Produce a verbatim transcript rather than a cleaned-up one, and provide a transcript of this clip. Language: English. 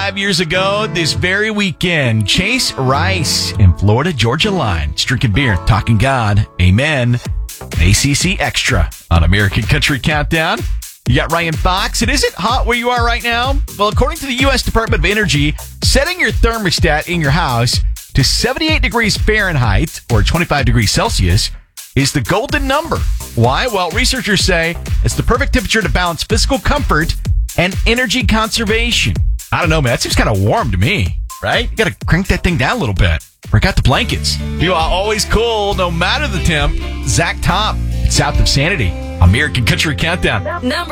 Five years ago, this very weekend, Chase Rice in Florida Georgia line. It's drinking beer, talking God. Amen. A C C Extra on American Country Countdown. You got Ryan Fox. And is it hot where you are right now? Well, according to the U S Department of Energy, setting your thermostat in your house to seventy-eight degrees Fahrenheit or twenty-five degrees Celsius is the golden number. Why? Well, researchers say it's the perfect temperature to balance physical comfort and energy conservation. I don't know, man. That seems kind of warm to me, right? You got to crank that thing down a little bit. Break out the blankets. You are always cool, no matter the temp. Zach Top, South of Sanity, American Country Countdown. Number